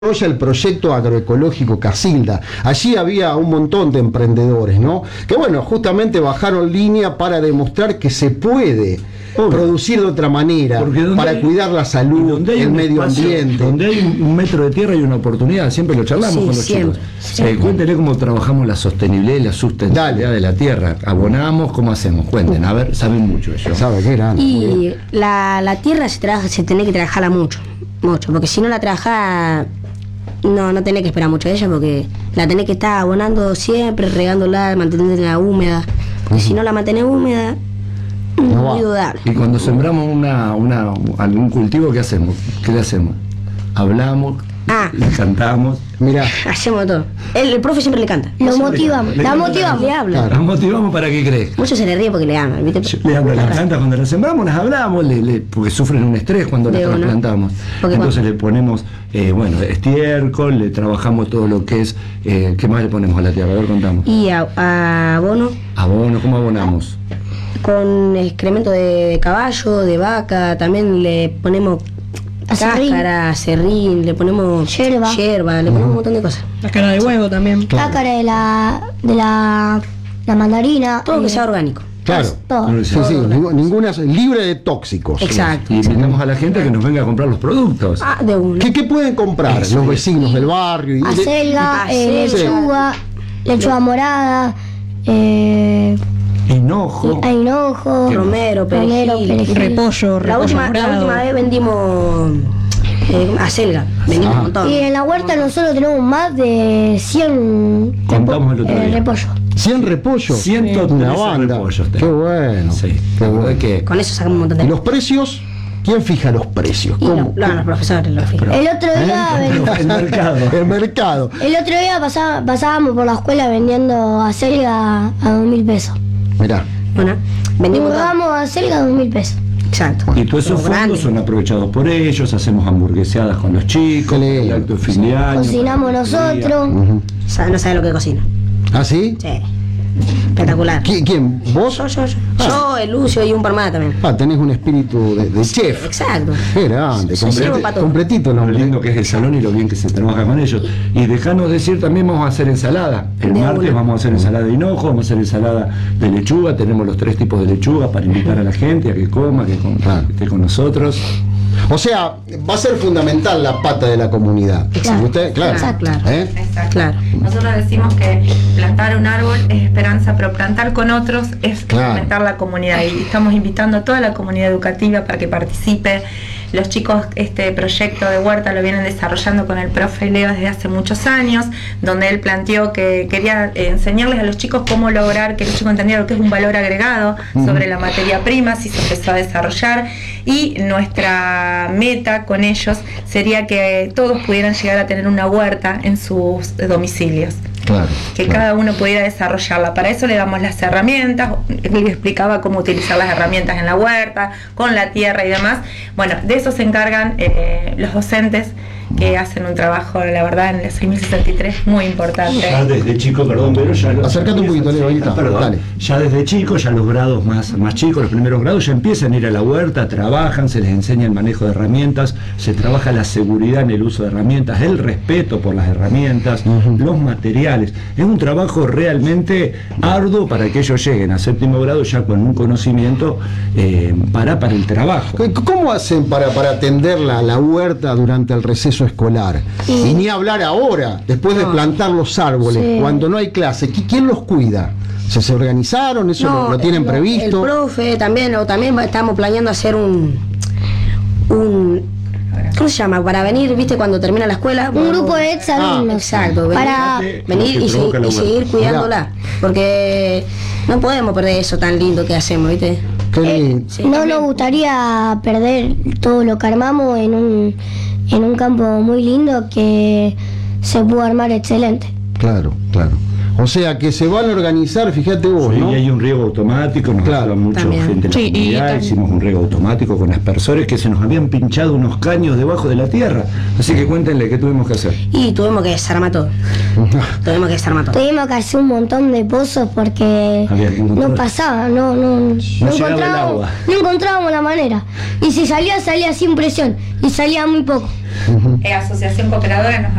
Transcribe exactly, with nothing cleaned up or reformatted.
el proyecto agroecológico Casilda. Allí había un montón de emprendedores, ¿no? Que bueno, justamente bajaron línea para demostrar que se puede Obvio. producir de otra manera, para hay, cuidar la salud, el medio espacio, ambiente. Donde hay un metro de tierra y una oportunidad, siempre lo charlamos sí, con los siempre, chicos. Siempre. Eh, cuéntenle cómo trabajamos la sostenibilidad y la sustentabilidad Dale. de la tierra. Abonamos, ¿cómo hacemos? Cuenten, a ver, saben mucho ellos. Sabe qué grande. Y la, la tierra se, trabaja, se tiene que trabajarla mucho, mucho, porque si no la trabaja No, no tenés que esperar mucho de ella porque la tenés que estar abonando siempre, regándola, manteniéndola húmeda. Porque uh-huh. si no la mantenés húmeda, no muy dudable. Y cuando sembramos una, una, algún cultivo, ¿qué hacemos? ¿Qué le hacemos? Hablamos, ah. le cantamos. Mirá. Hacemos todo. El, el profe siempre le canta. Lo motivamos, la motivamos. Le habla. La motivamos para que crezca. Muchos se le ríe porque le aman, ¿viste? Le habla, las plantas cuando las sembramos, las hablamos, le, le, porque sufren un estrés cuando las trasplantamos. Entonces cuando... le ponemos, eh, bueno, estiércol, le trabajamos todo lo que es, eh, ¿qué más le ponemos a la tierra? A ver, contamos. Y a, a abono. Abono, ¿cómo abonamos? Con excremento de caballo, de vaca, también le ponemos cáscara, serrín, le ponemos yerba, yerba le ponemos un montón de cosas. Cáscara de huevo también. Claro. Cáscara de la de la, la mandarina. Todo eh, que sea orgánico. Claro. Todo. Sí, sí, ninguna libre de tóxicos. Exacto. Y invitamos a la gente que nos venga a comprar los productos. Ah, de una. ¿Qué, qué pueden comprar Eso. los vecinos del barrio? Y acelga, de... eh, lechuga, lechuga morada, eh... hinojo, hay hinojo, romero, perejil, romero, perejil. repollo, repollo la última, la última vez vendimos eh, acelga, vendimos ah. un montón. Y en la huerta nosotros tenemos más de cien Contamos el otro día. Eh, repollos. ¿cien repollos? ciento trece repollos. Qué bueno. Sí. Qué bueno. Que... Con eso sacamos un montón de... ¿Y los precios? ¿Quién fija los precios? ¿Cómo? No, los profesores los fijan. El otro día... ¿Eh? el mercado. El mercado. El otro día pasá, pasábamos por la escuela vendiendo acelga a dos mil pesos. Mirá. Bueno, vendimos Jugamos acelga a dos mil pesos. Exacto. Y todos esos fondos grande. son aprovechados por ellos, hacemos hamburgueseadas con los chicos, el acto de fin de año. Cocinamos nosotros. Uh-huh. No sabe lo que cocina. ¿Ah, sí? Sí. Espectacular. ¿Qui- ¿Quién? ¿Vos? Yo, yo, yo. Ah. Yo, el Lucio y un par más también. Ah, tenés un espíritu de, de chef. Exacto. Qué grande, completi- completito. Lo ¿no? lindo que es el salón y lo bien que se trabaja con ellos. Y dejanos decir, también vamos a hacer ensalada. El de martes una. vamos a hacer ensalada de hinojo, vamos a hacer ensalada de lechuga. Tenemos los tres tipos de lechuga para invitar a la gente a que coma, que, con, ah. que esté con nosotros. O sea, va a ser fundamental la pata de la comunidad. Exacto. ¿Usted? Claro. Exacto. ¿Eh? Exacto. Claro. Nosotros decimos que plantar un árbol es esperanza, pero plantar con otros es Claro. fomentar la comunidad. Y estamos invitando a toda la comunidad educativa para que participe. Los chicos este proyecto de huerta lo vienen desarrollando con el profe Leo desde hace muchos años, donde él planteó que quería eh, enseñarles a los chicos cómo lograr que los chicos entendieran lo que es un valor agregado uh-huh. sobre la materia prima, si se empezó a desarrollar, y nuestra meta con ellos sería que todos pudieran llegar a tener una huerta en sus domicilios. Claro, que claro. cada uno pudiera desarrollarla. Para eso le damos las herramientas, él explicaba cómo utilizar las herramientas en la huerta, con la tierra y demás. Bueno, de eso se encargan eh, los docentes, que hacen un trabajo, la verdad, en el seis mil sesenta y tres muy importante. Ya desde chico, perdón, pero ya... Los, Acércate un poquito, Leo, ahí está. Perdón, Dale. Ya desde chico, ya los grados más, más chicos, los primeros grados, ya empiezan a ir a la huerta, trabajan, se les enseña el manejo de herramientas, se trabaja la seguridad en el uso de herramientas, el respeto por las herramientas, uh-huh. los materiales. Es un trabajo realmente arduo para que ellos lleguen a séptimo grado ya con un conocimiento eh, para, para el trabajo. ¿Cómo hacen para, para atender la, la huerta durante el receso escolar? Sí. Y ni hablar ahora, después de plantar los árboles, sí. cuando no hay clase, ¿quién los cuida? ¿Se, se organizaron? ¿Eso no, lo, lo tienen el, previsto? El profe también, o también estamos planeando hacer un... un ¿cómo se llama? Para venir, ¿viste? Cuando termina la escuela. Un grupo de exalumnos. Ah, exacto. Venir, para venir y, se, y seguir cuidándola. Porque no podemos perder eso tan lindo que hacemos, ¿viste? Eh, sí, no nos gustaría perder todo lo que armamos en un, en un campo muy lindo que se pudo armar excelente. Claro, claro. O sea que se van a organizar, fíjate vos, sí, ¿no? y hay un riego automático, nos claro, ayuda mucho también. gente de la sí, comunidad, hicimos un riego automático con aspersores que se nos habían pinchado unos caños debajo de la tierra. Así que cuéntenle qué tuvimos que hacer. Y tuvimos que desarmar todo. tuvimos que desarmar todo. Tuvimos que hacer un montón de pozos porque no pasaba, no, no, no, no llegaba el agua. No encontrábamos la manera. Y si salía, salía sin presión. Y salía muy poco. uh-huh. eh, Asociación Cooperadora nos